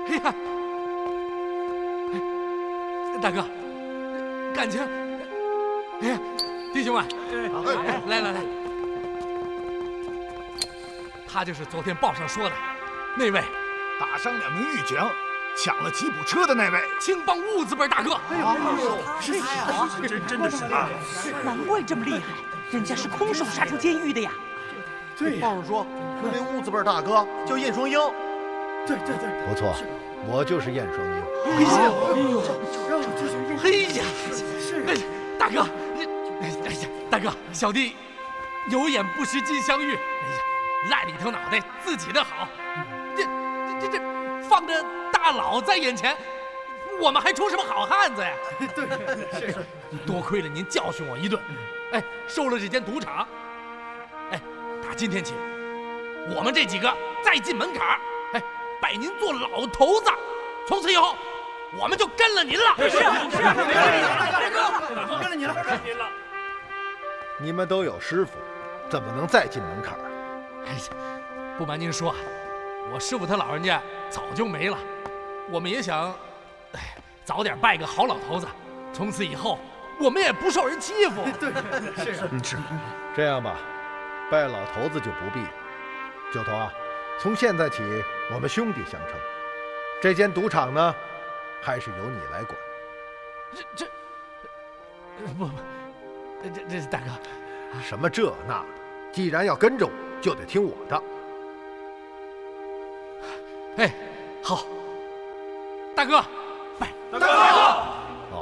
哎呀，大哥，感情，哎呀，弟兄们，来，他就是昨天报上说的那位打伤2名狱警，抢了吉普车的那位青帮痦子辈大哥。 哎呦，是他呀！ 真的是他， 难怪这么厉害，人家是空手杀出监狱的呀。 对，报上说那位痦子辈大哥叫晏双鹰。 对， 不错，我就是晏双鹰。 哎呀，大哥，大哥，小弟有眼不识金镶玉，烂里头脑袋自己的好，这放着大佬在眼前，我们还出什么好汉子呀？ 对，是， 多亏了您教训我一顿，收了这间赌场，打今天起，我们这几个再进门槛，拜您做老头子，从此以后我们就跟了您了。 是，大哥， 跟了您了。 你们都有师傅，怎么能再进门槛？ 哎呀，不瞒您说，我师傅他老人家早就没了，我们也想，早点拜个好老头子，从此以后我们也不受人欺负。 对，是。 这样吧，拜老头子就不必了。九头啊，从现在起我们兄弟相称，这间赌场呢，还是由你来管。 这大哥， 什么这那，既然要跟着我，就得听我的。 好，大哥，拜大哥。 哦，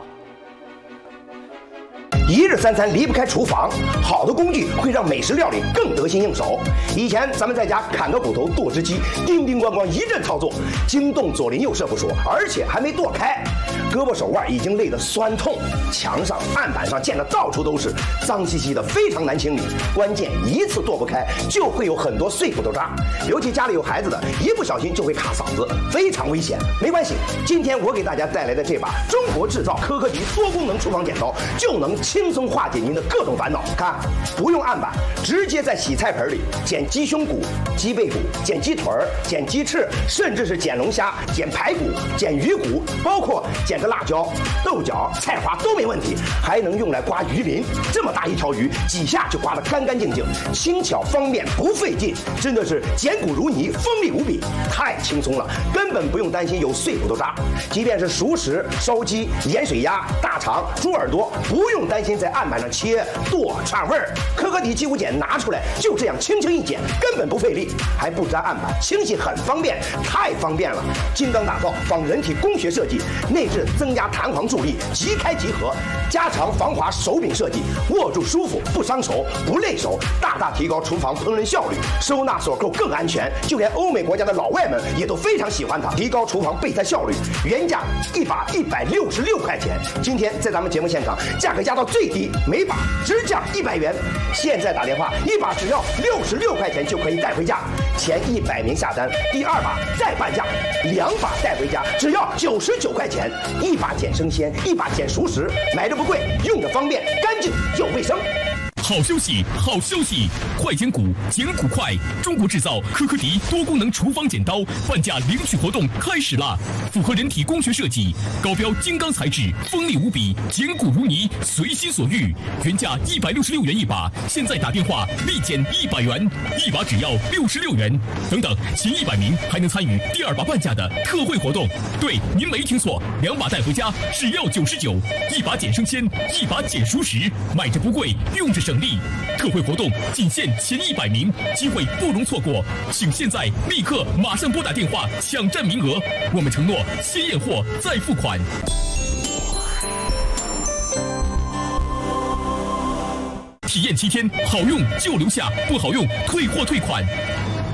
一日三餐离不开厨房，好的工具会让美食料理更得心应手。以前咱们在家砍个骨头、剁只鸡，叮叮咣咣一阵操作，惊动左邻右舍不说，而且还没剁开，胳膊手腕已经累得酸痛，墙上、案板上溅得到处都是，脏兮兮的，非常难清理。关键一次剁不开，就会有很多碎骨头渣，尤其家里有孩子的，一不小心就会卡嗓子，非常危险。没关系，今天我给大家带来的这把中国制造柯克迪多功能厨房剪刀，就能轻松化解您的各种烦恼。看，不用案板，直接在洗菜盆里剪鸡胸骨、鸡背骨、剪鸡腿、剪鸡翅，甚至是剪龙虾、剪排骨、剪鱼骨，包括剪个辣椒、豆角、菜花都没问题。还能用来刮鱼鳞，这么大一条鱼，几下就刮得干干净净，轻巧方便不费劲，真的是剪骨如泥，锋利无比，太轻松了，根本不用担心有碎骨头渣。即便是熟食、烧鸡、盐水鸭、大肠、猪耳朵，不用担心在案板上切剁串味儿。柯克迪鸡骨剪拿出来，就这样轻轻一剪，根本不费力，还不粘案板，清洗很方便，太方便了。精钢打造，仿人体工学设计，内置增加弹簧助力，即开即合，加长防滑手柄设计，握住舒服不伤手不累手，大大提高厨房烹饪效率，收纳锁扣更安全，就连欧美国家的老外们也都非常喜欢它，提高厨房备菜效率。原价一把166块钱，今天在咱们节目现场价格压到最低，每把只降100元，现在打电话一把只要66块钱就可以带回家，前100名下单，第2把再半价，2把带回家只要99块钱，一把剪生鲜，一把剪熟食，买着不贵，用着方便，干净又卫生。 好消息，好消息！快剪骨，剪骨快！中国制造柯克迪多功能厨房剪刀半价领取活动开始啦！符合人体工学设计，高标精钢材质，锋利无比，剪骨如泥，随心所欲。原价166元一把，现在打电话立减100元，一把只要66元。等等，前100名还能参与第2把半价的特惠活动。对，您没听错，2把带回家只要99，一把剪生鲜，一把剪熟食，买着不贵，用着省力。特惠活动仅限前100名，机会不容错过，请现在立刻马上拨打电话抢占名额。我们承诺先验货再付款。体验7天，好用就留下，不好用退货退款。